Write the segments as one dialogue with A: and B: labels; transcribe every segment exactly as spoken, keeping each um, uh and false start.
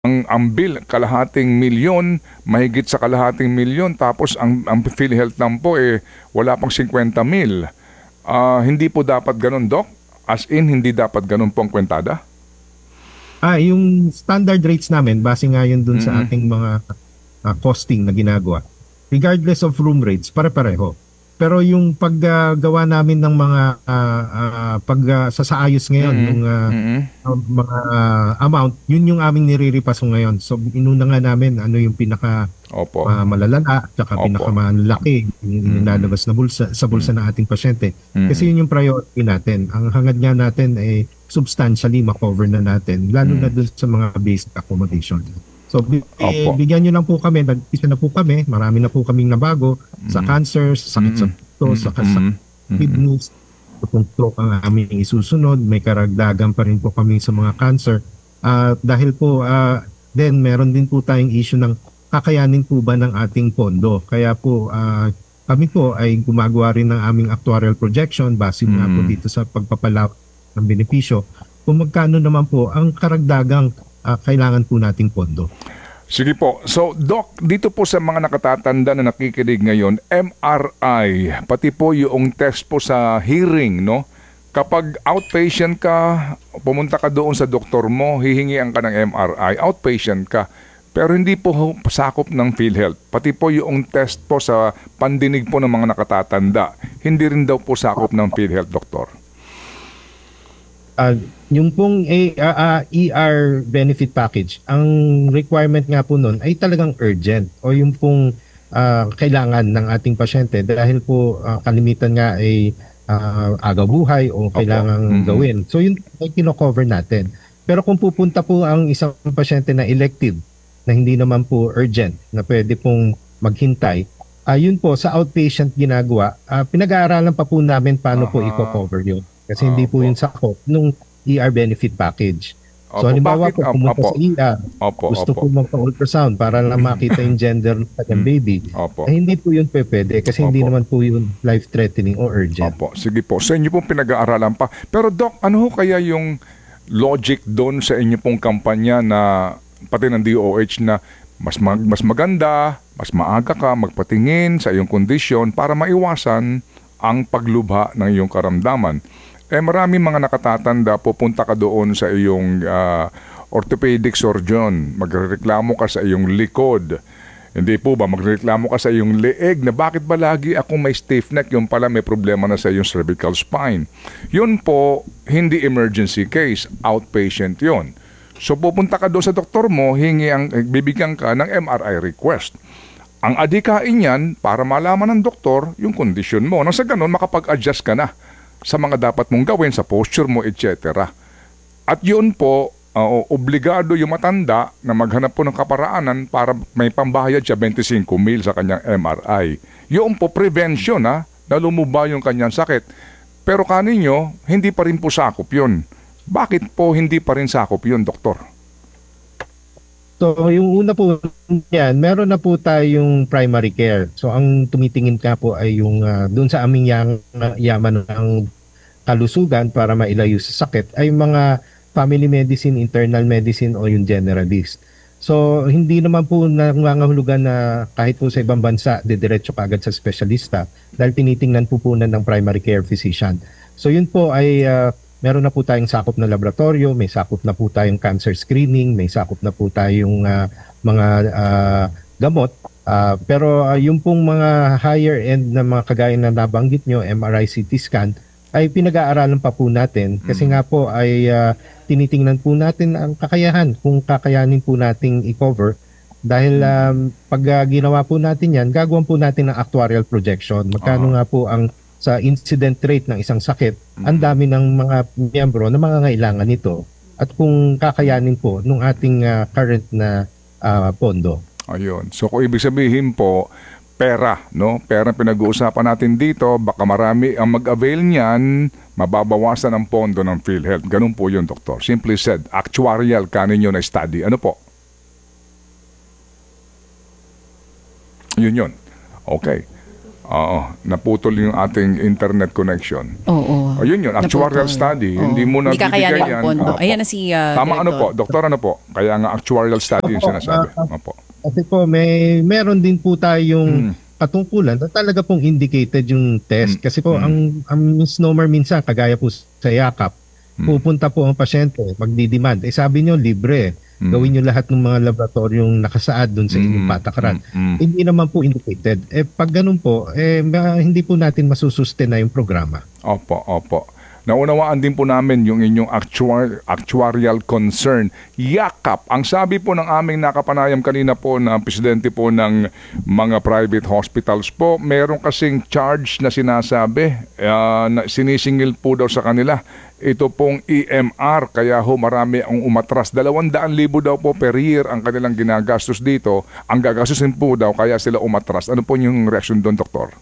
A: ang ang bill kalahating milyon, mahigit sa kalahating milyon, tapos ang ang PhilHealth lang po eh wala pang fifty mil. Ah, hindi po dapat ganun, Doc? As in, hindi dapat ganun po ang kwentada?
B: Ah, yung standard rates namin, base nga yun dun sa
A: Mm-mm.
B: ating mga ah, costing na ginagawa. Regardless of room rates, pare-pareho. Pero yung paggawa namin ng mga ah, ah, pag ah, sasaayos ngayon,
A: Mm-mm.
B: yung ah,
A: Mm-mm.
B: ah, mga ah, amount, yun yung aming niriripaso ngayon. So inuna nga namin ano yung pinaka
A: Opo.
B: ah, malalala at saka
A: Opo.
B: pinakamalaki yung
A: Mm-mm.
B: nilalabas na bulsa sa bulsa
A: Mm-mm.
B: ng ating pasyente. Kasi
A: Mm-mm.
B: yun yung priority natin. Ang hangad nga natin ay substantially makover na natin, lalo na
A: Mm.
B: dun sa mga basic accommodation. So bi- eh,
A: Opo.
B: bigyan nyo lang po kami, nag-isa na po kami, marami na po kaming nabago sa
A: Mm.
B: cancer, sa sakit sa
A: Mm-mm.
B: puso, sa sa
A: Mm-mm. Mm-mm.
B: kidneys, kung stroke ang aming isusunod, may karagdagan pa rin po kami sa mga cancer. At dahil po, ah, then meron din po tayong issue ng kakayanin po ba ng ating pondo. Kaya po, ah, kami po ay gumagawa rin ng aming actuarial projection base nga po
A: Mm.
B: dito sa pagpapalawak ng benepisyo kung magkano naman po ang karagdagang ah, kailangan po nating pondo.
A: Sige po. So, Doc, dito po sa mga nakatatanda na nakikinig ngayon, M R I, pati po yung test po sa hearing, no? Kapag outpatient ka, pumunta ka doon sa doktor mo, hihingian ka ng M R I, outpatient ka. Pero hindi po ho- sakop ng PhilHealth. Pati po yung test po sa pandinig po ng mga nakatatanda, hindi rin daw po sakop ng PhilHealth, doktor.
B: Ah, yung pong A- ah, ah, E R benefit package, ang requirement nga po nun ay talagang urgent o yung pong ah, kailangan ng ating pasyente dahil po ah, kalimitan nga ay ah, agaw buhay o
A: Opo.
B: kailangang
A: Mhm.
B: gawin. So yun ay kino-cover natin. Pero kung pupunta po ang isang pasyente na elective na hindi naman po urgent na pwede pong maghintay, ayun po sa outpatient ginagawa, ah, pinag-aaralan pa po namin paano po
A: Aha.
B: i-cover yun. Kasi hindi po
A: Opo.
B: yun sakop nung E R benefit package. So
A: Opo.
B: halimbawa
A: Bakit?
B: po
A: Op-
B: pumunta
A: Opo.
B: sa E R,
A: Opo.
B: gusto
A: Opo.
B: po magpa-ultrasound para lang makita yung gender ng kanyang
A: Mm.
B: baby,
A: Opo.
B: eh hindi po yun pe- pwede kasi hindi
A: Opo.
B: naman po yun life-threatening o urgent.
A: Opo, sige po. Sa inyo pong pinag-aaralan pa. Pero Doc, ano ho kaya yung logic doon sa inyo pong kampanya na pati ng D O H na mas mag, mas maganda, mas maaga ka magpatingin sa iyong kondisyon para maiwasan ang paglubha ng iyong karamdaman. Eh marami mga nakatatanda, pupunta ka doon sa iyong ah, orthopedic surgeon, magrereklamo ka sa iyong likod. Hindi po ba, magreklamo ka sa iyong leeg na bakit ba lagi akong may stiff neck, yung pala may problema na sa iyong cervical spine. Yun po, hindi emergency case, outpatient yun. So pupunta ka doon sa doktor mo, hingi ang, eh, bibigyan ka ng M R I request. Ang adikain yan para malaman ng doktor yung kondisyon mo. Nang sa ganun, makapag-adjust ka na sa mga dapat mong gawin, sa posture mo, et cetera. At yun po, uh, obligado yung matanda na maghanap po ng kaparaanan para may pambayad siya twenty-five mil sa kanyang M R I. Yun po prevention ha, na lumuba yung kanyang sakit. Pero kaninyo, hindi pa rin po sakop yun. Bakit po hindi pa rin sakop yun, doktor?
B: So yung una po yan, meron na po tayong primary care. So ang tumitingin ka po ay yung ah, doon sa aming yang, yaman ng kalusugan para mailayo sa sakit ay mga family medicine, internal medicine o yung generalist. So hindi naman po nangangahulugan na kahit po sa ibang bansa didiretso ka agad sa espesyalista dahil tinitingnan po po na ng primary care physician. So yun po ay ah, meron na po tayong sakop na laboratorio, may sakop na po tayong cancer screening, may sakop na po tayong ah, mga ah, gamot. Ah, pero ah, yung pong mga higher end na mga kagaya na nabanggit nyo, M R I, C T scan, ay pinag-aaralan pa po natin kasi nga po ay ah, tinitingnan po natin ang kakayahan kung kakayanin po nating i-cover dahil um, pag ah, ginawa po natin yan, gagawin po natin ng actuarial projection. Magkano nga po ang sa incident rate ng isang sakit, ang dami ng mga miyembro na mangangailangan nito at kung kakayanin po nung ating ah, current na ah, pondo.
A: Ayun. So kung ibig sabihin po, pera, no? Pera ang pinag-uusapan natin dito, baka marami ang mag-avail niyan, mababawasan ang pondo ng PhilHealth. Ganun po yun, doktor. Simply said, actuarial kanin yun na study. Ano po? Yun yun. Okay. Oo, naputol yung ating internet connection.
C: Oo.
A: O yun yun, actuarial
C: Naputol.
A: study.
C: Oo.
A: Hindi mo na
C: Hindi kakayanin
A: bibigay
C: ng
A: yan.
C: pondo.
A: Opo.
C: Ayan na si uh,
A: Tama ano
C: Director.
A: po, doktor ano po? Kaya nga actuarial study yung
B: Opo,
A: sinasabi.
B: ah,
A: Opo.
B: Kasi po, may meron din po tayong
A: Mm.
B: patungkulan na talaga pong indicated yung test.
A: Mm.
B: Kasi po,
A: Mm.
B: ang, ang misnomer minsan, kagaya po sa yakap,
A: Mm.
B: pupunta po ang pasyente, magdidemand. Eh sabi nyo, libre.
A: Mm.
B: Gawin nyo lahat ng mga laboratoryong nakasaad dun sa inyong
A: Mm.
B: patakaran.
A: Mm. Mm.
B: Hindi naman po indicated. Eh pag ganun po, eh ma- hindi po natin masususten na yung programa.
A: Opo, opo. Naunawaan din po namin yung inyong actuar, actuarial concern. Yakap, ang sabi po ng aming nakapanayam kanina po na presidente po ng mga private hospitals po, meron kasing charge na sinasabi, uh, na sinisingil po daw sa kanila. Ito pong E M R, kaya ho marami ang umatras. Dalawang daan libo daw po per year ang kanilang ginagastos dito. Ang gagastusin po daw, kaya sila umatras. Ano po yung reaction doon, doktor?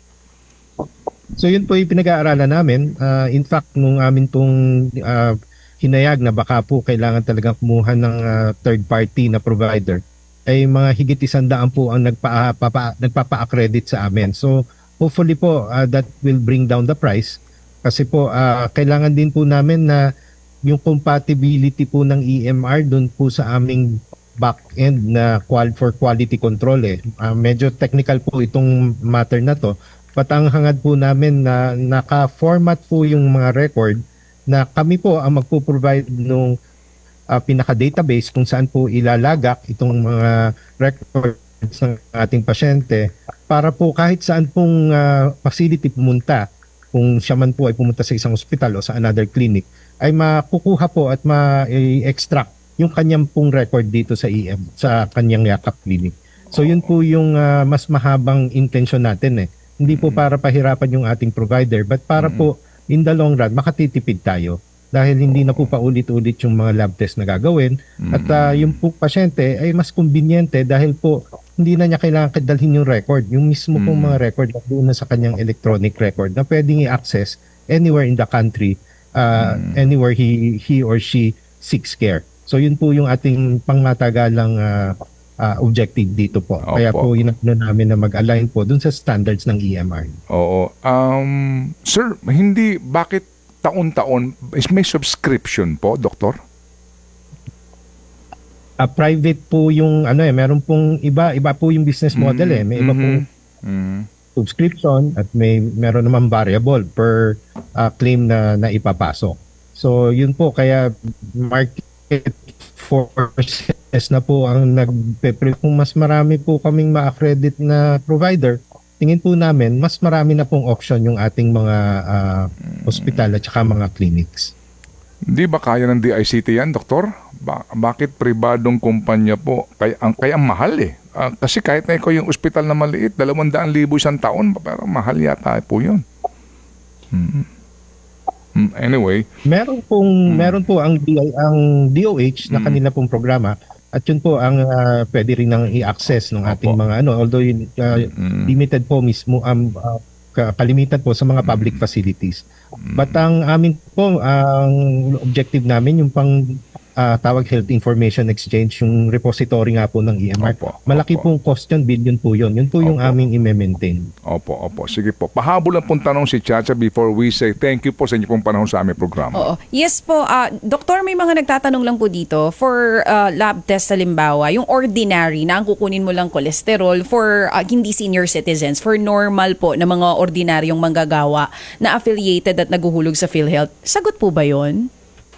B: So yun po yung pinag-aaralan namin. Uh, in fact, nung amin pong uh, hinayag na baka po kailangan talagang kumuha ng uh, third party na provider, ay mga higit isang daan po ang nagpa, papa, nagpapa-accredit sa amin. So hopefully po uh, that will bring down the price. Kasi po uh, kailangan din po namin na yung compatibility po ng E M R doon po sa aming back-end na qual for quality control eh. Uh, medyo technical po itong matter na to. Patanghangad po namin na naka-format po yung mga record na kami po ang magpo-provide ng uh, pinaka-database kung saan po ilalagak itong mga records ng ating pasyente para po kahit saan pong uh, facility pumunta, kung siya man po ay pumunta sa isang ospital o sa another clinic, ay makukuha po at ma-extract yung kanyang pong record dito sa E M, sa kanyang yakap clinic. So yun po yung uh, mas mahabang intention natin eh. Hindi po para pahirapan yung ating provider, but para po in the long run makatitipid tayo dahil hindi na po paulit-ulit yung mga lab test na gagawin at uh, yung po pasyente ay mas conveniente dahil po hindi na niya kailangan dalhin yung record, yung mismo pong mga record na doon na sa kanyang electronic record na pwedeng i-access anywhere in the country, uh, anywhere he he or she seeks care. So yun po yung ating pangmatagalang uh, Uh, objective dito po.
A: Opo.
B: Kaya po inano namin na mag-align po dun sa standards ng E M R.
A: Oo. Um, sir, hindi, bakit taon-taon, is may subscription po, doktor?
B: Uh, private po yung ano eh, meron pong iba, iba po yung business model eh. May iba pong
A: Mm.
B: subscription at may meron naman variable per uh, claim na naipapasok. So yun po, kaya market forces na po ang nagpe-pre. Kung mas marami po kaming ma-accredit na provider, tingin po namin mas marami na pong option yung ating mga uh, hospital at saka mga clinics.
A: Hindi ba kaya ng D I C T yan, doktor? Ba- bakit pribadong kumpanya po? Kaya ang, kaya ang mahal eh. Ah, kasi kahit na ikaw yung ospital na maliit, dalawang daan libo isang taon, pero mahal yata po yun. Hmm. Hmm, Anyway,
B: Meron pong meron po ang D I ang D O H na kanila pong programa at yun po ang uh, pwede rin nang i-access ng ating
A: Opo.
B: mga ano, although yun, uh, limited po mismo ang uh, ka- kalimitan po sa mga public facilities. But ang amin po ang objective namin yung pang uh, tawag health information exchange, yung repository nga po ng E M R.
A: Opo,
B: Malaki
A: opo.
B: pong cost yun, billion po yun. Yun po yung
A: Opo.
B: aming i-maintain.
A: opo, opo. Sige po. Pahabol lang pong tanong si Chacha before we say thank you po sa inyo pong panahon sa aming programa.
C: Oo. Yes po, ah, Doktor, may mga nagtatanong lang po dito for ah, lab test halimbawa, yung ordinary na ang kukunin mo lang cholesterol for ah, hindi senior citizens, for normal po na mga ordinaryong manggagawa na affiliated at naguhulog sa PhilHealth. Sagot po ba yon?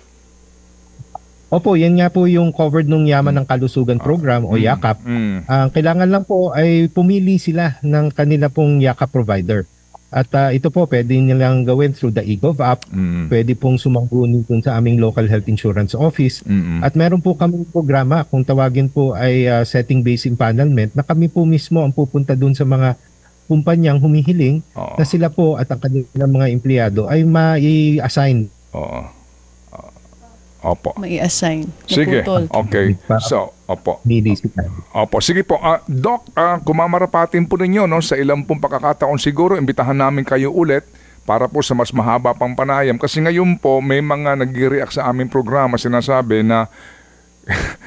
B: Opo, yan nga po yung covered nung Yaman ng Kalusugan Program o YAKAP.
A: Mm.
B: Ang kailangan lang po ay pumili sila ng kanila pong YAKAP provider. At ah, ito po pwede nilang gawin through the eGov app.
A: Mm.
B: Pwede pong sumangguni dun sa aming local health insurance office.
A: Mm-mm.
B: At meron po kaming programa, kung tawagin po ay ah, setting-based empanelment, na kami po mismo ang pupunta dun sa mga kumpanyang humihiling
A: Oo.
B: na sila po at ang kanilang mga empleyado ay mai-assign.
A: Oo. Opo.
C: May assign.
A: Sige.
C: Naputol.
A: Okay. So, opo.
B: Nili sila.
A: Opo, sige po. Ah, Doc, ah, kumamarapatin po ninyo no, sa ilang pong pagkakataon siguro, imbitahan namin kayo ulit para po sa mas mahaba pang panayam. Kasi ngayon po, may mga nag-react sa aming programa, sinasabi na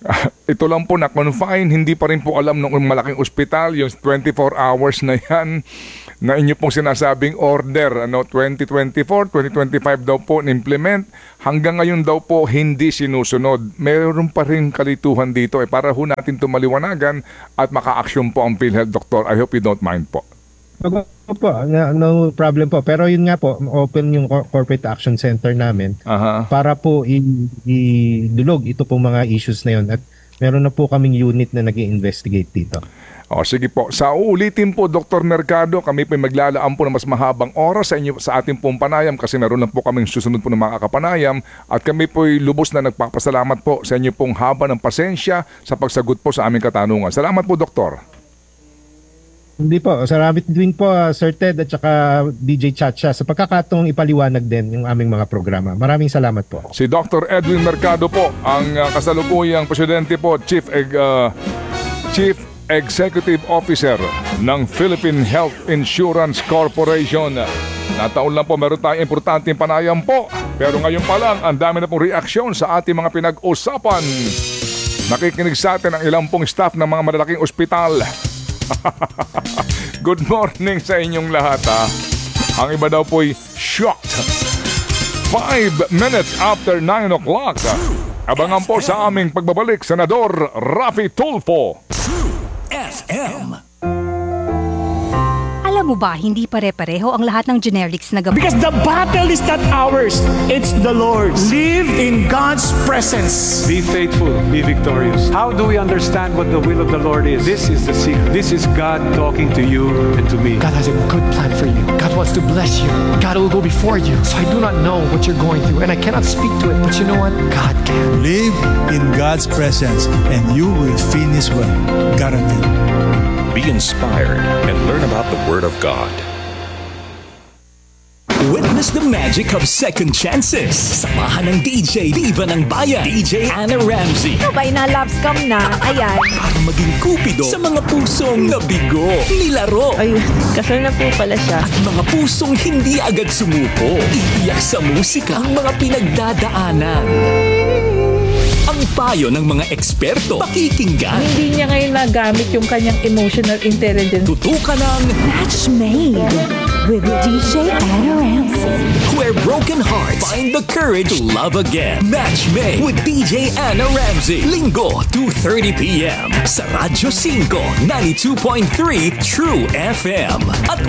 A: Ito lang po na confine, hindi pa rin po alam ng malaking ospital, yung twenty-four hours na yan na inyo pong sinasabing order, ano, twenty twenty-four, twenty twenty-five daw po implement. Hanggang ngayon daw po hindi sinusunod. Mayroon pa rin kalituhan dito eh, para ho natin ito maliwanagan at maka-action po ang PhilHealth, Doctor. I hope you don't mind po.
B: Opo, no, no problem po. Pero yun nga po, open yung cor- Corporate Action Center namin
A: Aha.
B: para po i- idulog ito pong mga issues na yun. At meron na po kaming unit na nag-i-investigate dito.
A: O sige po, sa uulitin po Doctor Mercado, kami po maglalaan po ng mas mahabang oras sa inyo sa ating pong panayam kasi meron lang po kaming susunod po ng mga kapanayam at kami po lubos na nagpapasalamat po sa inyo pong haba ng pasensya sa pagsagot po sa aming katanungan. Salamat po, Doktor.
B: Hindi po, salamat din po uh, Sir Ted at saka D J Chacha sa pagkakataong ipaliwanag din yung aming mga programa. Maraming salamat po.
A: Si Doctor Edwin Mercado po, ang uh, kasalukuyang presidente po, Chief Eg- uh, Chief Executive Officer ng Philippine Health Insurance Corporation. Nataon lang po, meron tayong importanteng panayam po. Pero ngayon pa lang, ang dami na pong reaksyon sa ating mga pinag-usapan. Nakikinig sa atin ang ilang pong staff ng mga malalaking ospital. Good morning sa inyong lahat ha. Ang iba daw po'y shocked. Five minutes after nine o'clock. Abangan po sa aming pagbabalik, Senador Raffy Tulfo.
D: F M.
E: Alam mo ba, hindi pare-pareho ang lahat ng generics na gamot.
F: Because the battle is not ours, it's the Lord's. Live in God's presence.
G: Be faithful, be victorious. How do we understand what the will of the Lord is? This is the secret. This is God talking to you and to me.
H: God has a good plan for you. God wants to bless you. God will go before you. So I do not know what you're going through and I cannot speak to it. But you know what? God can.
I: Live in God's presence and you will finish well. Guaranteed.
D: Be inspired and learn about the Word of God. Witness the magic of second chances. Samahan ng D J Diva ng Bayan, D J Anna Ramsey.
J: Sabay na love scam na, ayan.
D: Para maging kupido sa mga pusong nabigo, nilaro.
J: Ay, kasal na po pala siya.
D: At mga pusong hindi agad sumuko. Iiyak sa musika ang mga pinagdadaanan. Ang payo ng mga eksperto, pakikinggan.
J: Hindi niya ngayon magamit yung kanyang emotional intelligence.
D: Tutukan ng
E: Match made with D J Anna Ramsey.
D: Where broken hearts find the courage to love again. Match made with D J Anna Ramsey. Linggo, two thirty p.m. sa Radyo five, ninety-two point three True F M. At